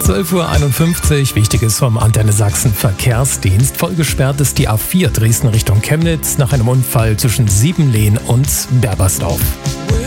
12:51 Uhr, Wichtiges vom Antenne Sachsen Verkehrsdienst. Voll gesperrt ist die A4 Dresden Richtung Chemnitz nach einem Unfall zwischen Siebenlehn und Berbersdorf.